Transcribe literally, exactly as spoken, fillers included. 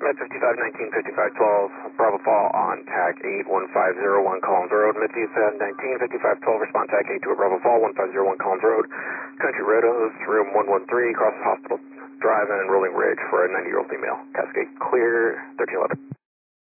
Med fifty-five nineteen, fifty-five twelve, Bravo Fall on tag eight one five zero one Collins Road. Med fifty-five nineteen, fifty-five twelve, respond tag eight to a Bravo Fall, one five zero one Collins Road. Country Roads, room one one three, across the hospital drive and Rolling Ridge for a ninety-year-old female. Cascade clear, thirteen eleven.